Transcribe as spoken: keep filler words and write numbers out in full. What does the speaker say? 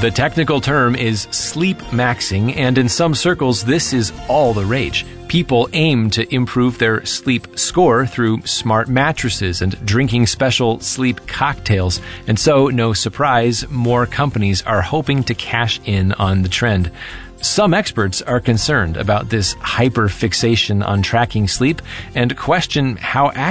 The technical term is sleep maxing, and in some circles, this is all the rage. People aim to improve their sleep score through smart mattresses and drinking special sleep cocktails. And so, no surprise, more companies are hoping to cash in on the trend. Some experts are concerned about this hyperfixation on tracking sleep and question how